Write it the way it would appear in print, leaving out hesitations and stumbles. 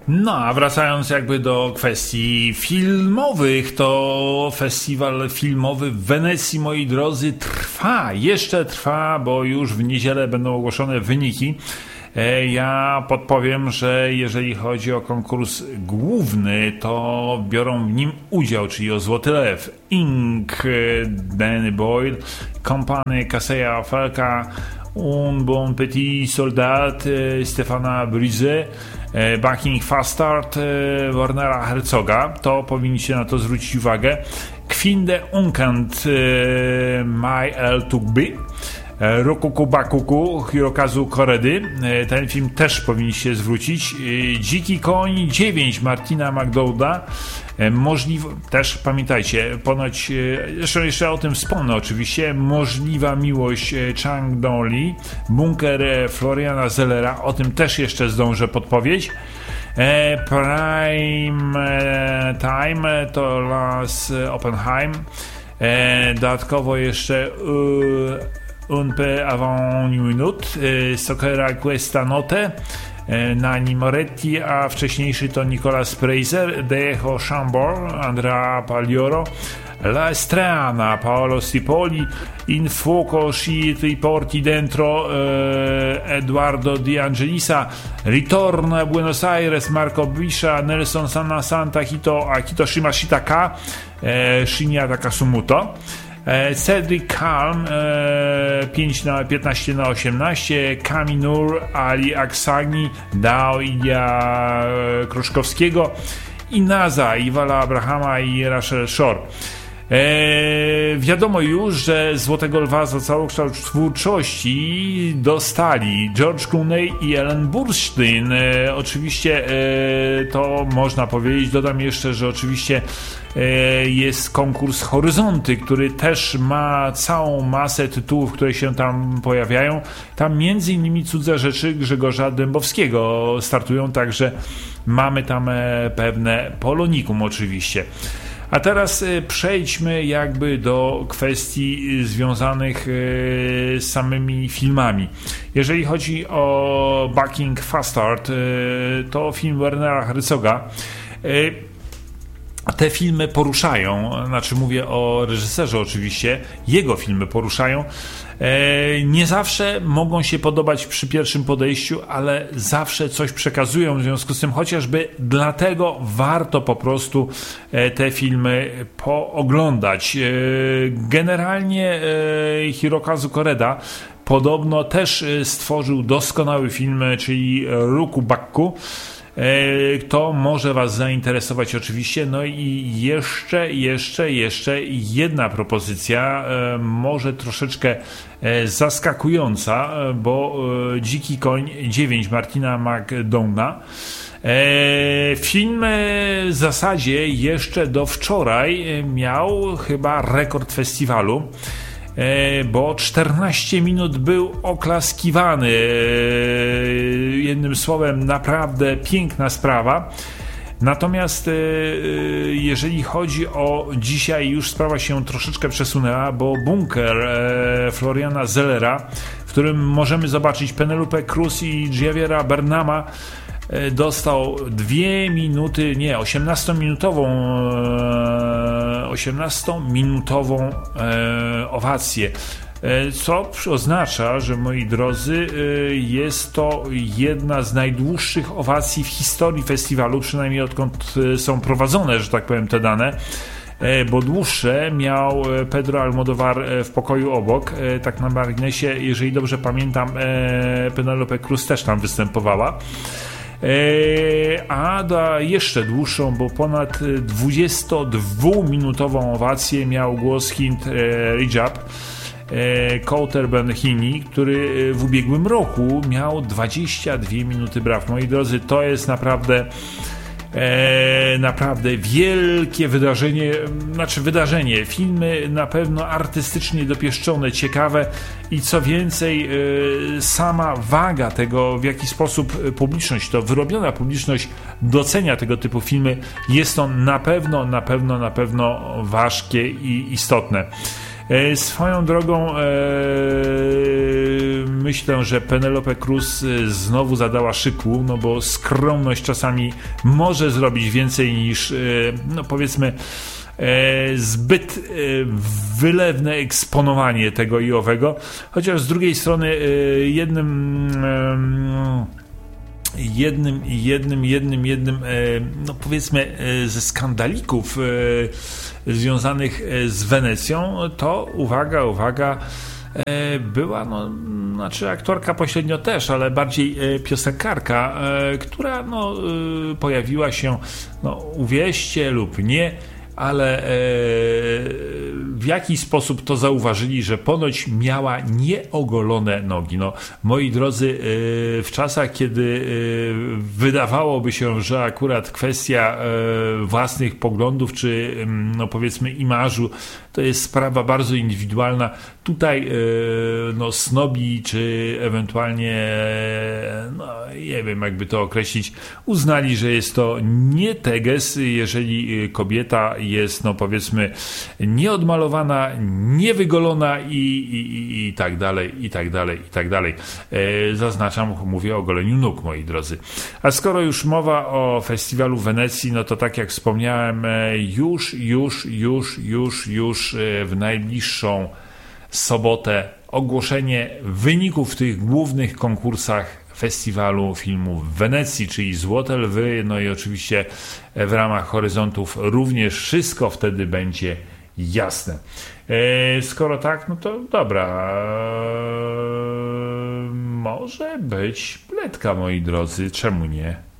No, a wracając jakby do kwestii filmowych, to festiwal filmowy w Wenecji, moi drodzy, jeszcze trwa, bo już w niedzielę będą ogłoszone wyniki. Ja podpowiem, że jeżeli chodzi o konkurs główny, to biorą w nim udział, czyli o Złoty Lew, Inc., Danny Boyle, Company Casella Falca, Un Bon Petit Soldat, Stefana Brise, Backing Fast Start, Wernera Herzoga. To powinniście na to zwrócić uwagę. Kwinde Unkant, My El Tugby, Rokuku Bakuku, Hirokazu Koredy. Ten film też powinniście zwrócić. Dziki Koń 9 Martina McDowda. Też pamiętajcie, ponoć jeszcze o tym wspomnę oczywiście. Możliwa miłość Chang Dong-li, Bunker Floriana Zellera, o tym też jeszcze zdążę podpowiedź. Prime Time to Lars Oppenheim. Dodatkowo jeszcze Un peu avant une minute, Soccer Questa Notte, Nanni Moretti, a wcześniejszy to Nicolas Preiser, Dejo Chambord, Andrea Paglioro, La Estrana, Paolo Stipoli, In Fuoco Ci Riporti Dentro, Eduardo Di Angelisa, Ritorno a Buenos Aires, Marco Biscia, Nelson Santa Akito Shimashita K, Shinya Takasumuto. Cedric Calm 15/18, Kami Nur, Ali Aksani, Dao Ilia Kruszkowskiego, Inaza, Iwala Abrahama i Rachel Shore. Wiadomo już, że Złotego Lwa za całokształt twórczości dostali George Clooney i Ellen Burstyn. Oczywiście to można powiedzieć. Dodam jeszcze, że oczywiście jest konkurs Horyzonty, który też ma całą masę tytułów, które się tam pojawiają. Tam między innymi Cudze Rzeczy Grzegorza Dębowskiego startują, także mamy tam pewne polonikum oczywiście. A teraz przejdźmy jakby do kwestii związanych z samymi filmami. Jeżeli chodzi o Backing Fast Start, to film Wernera Herzoga. Te filmy poruszają, znaczy mówię o reżyserze oczywiście, jego filmy poruszają. Nie zawsze mogą się podobać przy pierwszym podejściu, ale zawsze coś przekazują, w związku z tym chociażby dlatego warto po prostu te filmy pooglądać. Generalnie Hirokazu Koreda podobno też stworzył doskonały film, czyli Roku Bakku. To może Was zainteresować oczywiście. No i jeszcze jedna propozycja, może troszeczkę zaskakująca, bo Dziki Koń 9 Martina McDowna. Film w zasadzie jeszcze do wczoraj miał chyba rekord festiwalu, bo 14 minut był oklaskiwany. Jednym słowem, naprawdę piękna sprawa. Natomiast jeżeli chodzi o dzisiaj, już sprawa się troszeczkę przesunęła, bo Bunker Floriana Zellera, w którym możemy zobaczyć Penelope Cruz i Javiera Bardema, dostał 18-minutową owację. Co oznacza, że moi drodzy, jest to jedna z najdłuższych owacji w historii festiwalu, przynajmniej odkąd są prowadzone, że tak powiem, te dane, bo dłuższe miał Pedro Almodovar w Pokoju obok. Tak na marginesie, jeżeli dobrze pamiętam, Penelope Cruz też tam występowała. A jeszcze dłuższą, bo ponad 22-minutową owację miał głos Hind Rijab, Kouter Benhini, który w ubiegłym roku miał 22 minuty braw. Moi drodzy, to jest naprawdę wielkie wydarzenie. Filmy na pewno artystycznie dopieszczone, ciekawe i co więcej, sama waga tego, w jaki sposób publiczność, to wyrobiona publiczność docenia tego typu filmy, jest to na pewno ważkie i istotne. Swoją drogą myślę, że Penelope Cruz znowu zadała szyku, no bo skromność czasami może zrobić więcej niż, no powiedzmy, zbyt wylewne eksponowanie tego i owego, chociaż z drugiej strony jednym no powiedzmy ze skandalików związanych z Wenecją to uwaga była, no, znaczy aktorka pośrednio też, ale bardziej piosenkarka, która no, pojawiła się, no, uwierzcie lub nie, ale w jaki sposób to zauważyli, że ponoć miała nieogolone nogi. No, moi drodzy, w czasach, kiedy wydawałoby się, że akurat kwestia własnych poglądów, czy no powiedzmy imażu, to jest sprawa bardzo indywidualna. Tutaj no, snobi, czy ewentualnie, no nie wiem jakby to określić, uznali, że jest to nie teges, jeżeli kobieta jest, no powiedzmy, nieodmalowana, niewygolona i tak dalej, i tak dalej, i tak dalej. Zaznaczam, mówię o goleniu nóg, moi drodzy. A skoro już mowa o festiwalu w Wenecji, no to tak jak wspomniałem, już w najbliższą sobotę ogłoszenie wyników w tych głównych konkursach Festiwalu Filmu w Wenecji, czyli Złote Lwy, no i oczywiście w ramach Horyzontów również wszystko wtedy będzie jasne. Skoro tak, no to dobra. Może być biletka, moi drodzy, czemu nie?